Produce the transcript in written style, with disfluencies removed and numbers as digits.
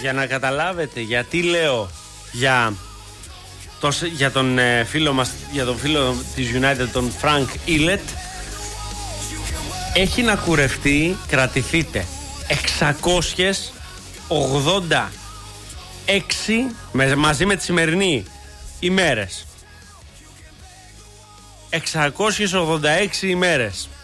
για να καταλάβετε γιατί λέω για τον φίλο μας, για τον φίλο της United, τον Frank Ήλετ, έχει να κουρευτεί, κρατηθείτε, 686 μαζί με τη σημερινή ημέρες. 686 ημέρες.